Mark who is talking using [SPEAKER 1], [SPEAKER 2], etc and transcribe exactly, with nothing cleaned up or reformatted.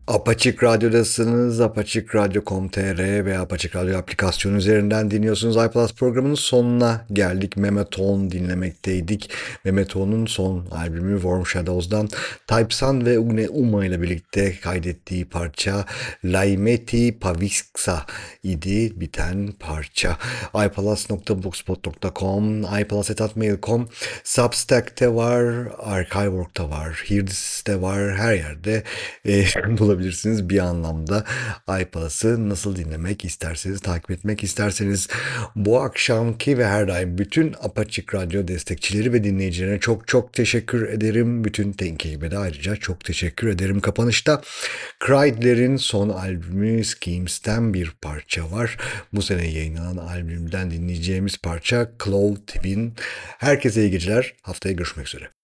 [SPEAKER 1] Apaçık Radyo'dasınız. apaçık radyo nokta com nokta tr ve Apaçık Radyo aplikasyonu üzerinden dinliyorsunuz. iPlus programının sonuna geldik. Memeton dinlemekteydik. Memeton'un son albümü Warm Shadows'dan Typesan ve Ugne Uma ile birlikte kaydettiği parça Laimeti Paviksa idi biten parça. iPlus nokta blogspot nokta com, iPlus at hotmail nokta com, Substack'te var, Archive.org'da var, Hirdis'te var, her yerde e, bulabilirsiniz bir anlamda. iPlus'ı nasıl dinlemek isterseniz, takip etmek isterseniz bu akşamki ve her daim bütün Apaçık Radyo destekçileri ve dinleyicilerine çok çok teşekkür ederim. Bütün Tenke'ye de ayrıca çok teşekkür ederim. Kapanışta Cryde'lerin son albümü Schemes'ten bir parça var. Bu sene yayınlanan albümden dinleyeceğimiz parça Cloud Twin. Herkese iyi geceler. Haftaya görüşmek üzere.